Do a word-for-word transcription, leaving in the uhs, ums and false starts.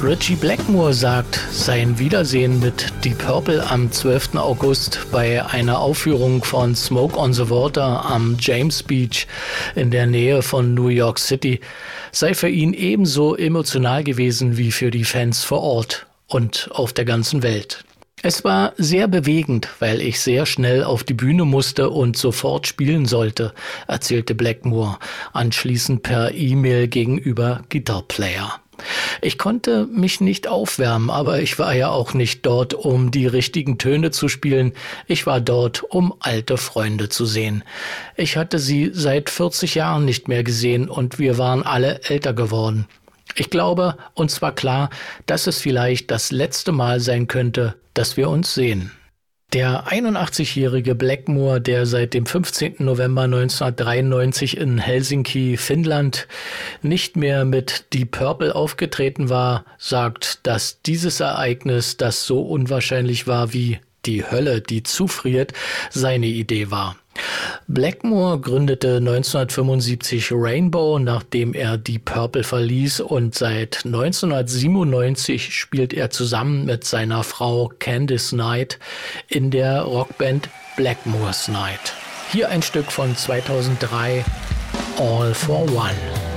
Ritchie Blackmore sagt sein Wiedersehen mit Deep Purple am zwölften August bei einer Aufführung von Smoke on the Water am James Beach in der Nähe von New York City sei für ihn ebenso emotional gewesen wie für die Fans vor Ort und auf der ganzen Welt. Es war sehr bewegend, weil ich sehr schnell auf die Bühne musste und sofort spielen sollte, erzählte Blackmore anschließend per E-Mail gegenüber Guitar Player. Ich konnte mich nicht aufwärmen, aber ich war ja auch nicht dort, um die richtigen Töne zu spielen. Ich war dort, um alte Freunde zu sehen. Ich hatte sie seit vierzig Jahren nicht mehr gesehen und wir waren alle älter geworden. Ich glaube, uns war klar, dass es vielleicht das letzte Mal sein könnte, dass wir uns sehen. Der einundachtzigjährige Blackmore, der seit dem fünfzehnten November neunzehnhundertdreiundneunzig in Helsinki, Finnland, nicht mehr mit Deep Purple aufgetreten war, sagt, dass dieses Ereignis, das so unwahrscheinlich war wie die Hölle, die zufriert, seine Idee war. Blackmore gründete neunzehnhundertfünfundsiebzig Rainbow, nachdem er Deep Purple verließ, und seit neunzehnhundertsiebenundneunzig spielt er zusammen mit seiner Frau Candice Knight in der Rockband Blackmore's Night. Hier ein Stück von zweitausenddrei, All for One.